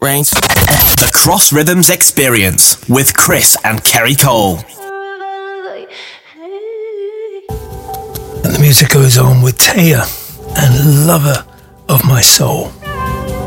brains. The Cross Rhythms Experience with Chris and Kerry Cole. And the music goes on with Taya and Lover of My Soul.